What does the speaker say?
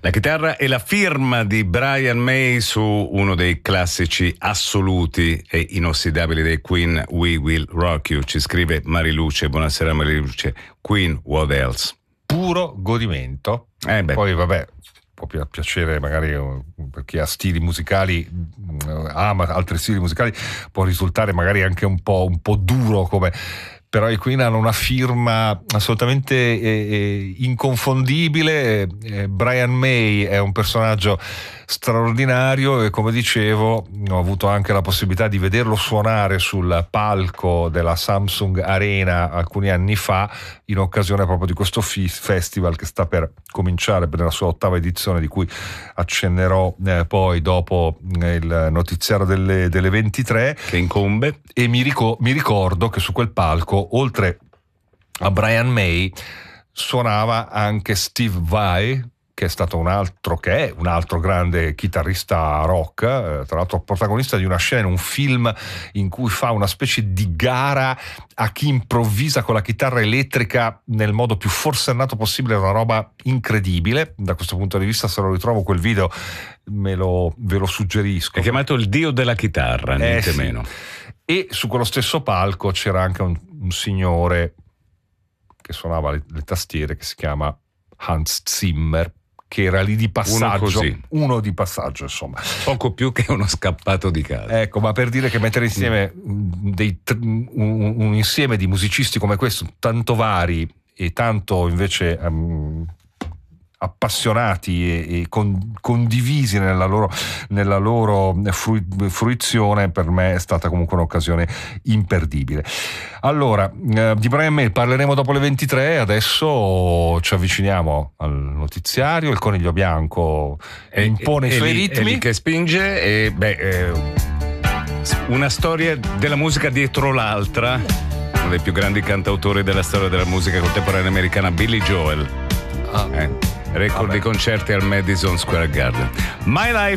La chitarra e la firma di Brian May su uno dei classici assoluti e inossidabili dei Queen, We Will Rock You. Ci scrive Mariluce. Buonasera Mariluce. Queen, what else? Puro godimento. Poi vabbè, può piacere magari per chi ha stili musicali, ama altri stili musicali, può risultare magari anche un po' duro come... Però i Queen hanno una firma assolutamente inconfondibile. Brian May è un personaggio straordinario e, come dicevo, ho avuto anche la possibilità di vederlo suonare sul palco della Samsung Arena alcuni anni fa, in occasione proprio di questo festival che sta per cominciare per la sua 8ª edizione, di cui accennerò poi dopo il notiziario delle 23, che incombe. E mi ricordo che su quel palco, oltre a Brian May, suonava anche Steve Vai, che è un altro grande chitarrista rock, tra l'altro protagonista di una scena in un film in cui fa una specie di gara a chi improvvisa con la chitarra elettrica nel modo più forsennato possibile. È una roba incredibile. Da questo punto di vista, se lo ritrovo quel video ve lo suggerisco. È chiamato il dio della chitarra, niente sì. meno. E su quello stesso palco c'era anche un signore che suonava le tastiere, che si chiama Hans Zimmer, che era lì di passaggio, uno di passaggio, insomma. Poco più che uno scappato di casa. Ecco, ma per dire che mettere insieme un insieme di musicisti come questo, tanto vari e tanto invece appassionati e condivisi nella loro fruizione, per me è stata comunque un'occasione imperdibile. Allora, di Brian May parleremo dopo le 23, adesso ci avviciniamo al notiziario. Il coniglio bianco impone i suoi ritmi. È lì che spinge e una storia della musica dietro l'altra, uno dei più grandi cantautori della storia della musica contemporanea americana, Billy Joel. Record di concerti al Madison Square Garden. My Life.